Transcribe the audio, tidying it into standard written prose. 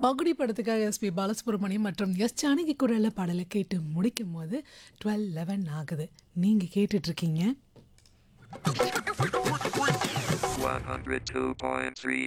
பகுடி படத்துக்காக எஸ்பி பாலசுப்ரமணியம் மற்றும் எஸ் ஜானகி குரல்ல பாடலை கேட்டு முடிக்கும் போது 12:11 ஆகுது. நீங்க கேட்டுட்டு இருக்கீங்க 102.3